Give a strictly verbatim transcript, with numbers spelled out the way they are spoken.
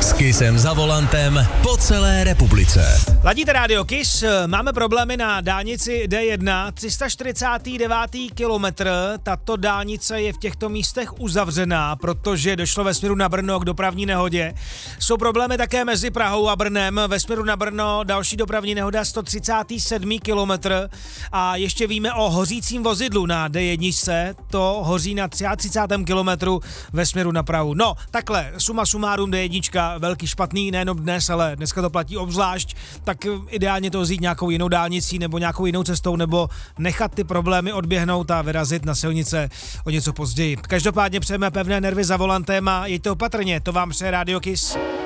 S Kissem za volantem po celé republice. Ladíte Radio Kiss, máme problémy na dálnici D jedna, tři sta čtyřicátý devátý kilometr. Tato dálnice je v těchto místech uzavřená, protože došlo ve směru na Brno k dopravní nehodě. Jsou problémy také mezi Prahou a Brnem. Ve směru na Brno další dopravní nehoda sto třicátý sedmý kilometr. A ještě víme o hořícím vozidlu na D jedna. To hoří na třicátém třetím kilometru ve směru na Prahu. No, takhle, suma sumárum D jedna, velký špatný, nejenom dnes, ale dneska to platí obzvlášť, tak ideálně to vzít nějakou jinou dálnicí nebo nějakou jinou cestou, nebo nechat ty problémy odběhnout a vyrazit na silnice o něco později. Každopádně přejeme pevné nervy za volantem a jeďte opatrně, to vám přeje Radio Kiss.